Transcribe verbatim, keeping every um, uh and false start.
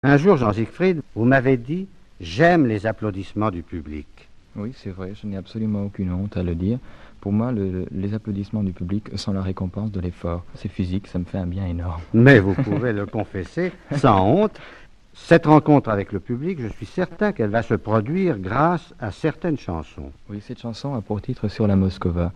Un jour, Jean-Siegfried, vous m'avez dit « J'aime les applaudissements du public ». Oui, c'est vrai, je n'ai absolument aucune honte à le dire. Pour moi, le, les applaudissements du public sont la récompense de l'effort. C'est physique, ça me fait un bien énorme. Mais vous pouvez le confesser sans honte. Cette rencontre avec le public, je suis certain qu'elle va se produire grâce à certaines chansons. Oui, cette chanson a pour titre « Sur la Moscova ».